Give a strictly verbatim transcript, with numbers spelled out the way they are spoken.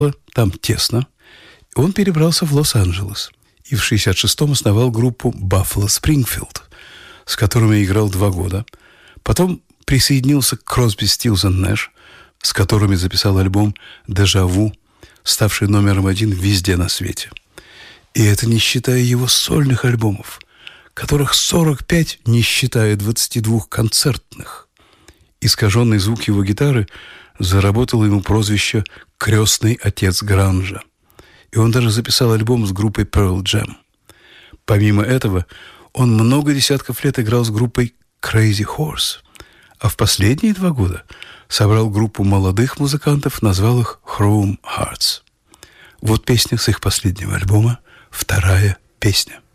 там тесно. Он перебрался в Лос-Анджелес и в шестьдесят шестом основал группу Buffalo Springfield, с которыми играл два года. Потом присоединился к Crosby, Stills and Nash, с которыми записал альбом «Дежавю», ставший номером один везде на свете. И это не считая его сольных альбомов, которых сорок пять, не считая двадцати двух концертных. Искаженный звук его гитары заработал ему прозвище «Крестный отец гранжа». И он даже записал альбом с группой Pearl Jam. Помимо этого, он много десятков лет играл с группой Crazy Horse, а в последние два года собрал группу молодых музыкантов, назвал их Chrome Hearts. Вот песня с их последнего альбома, вторая песня.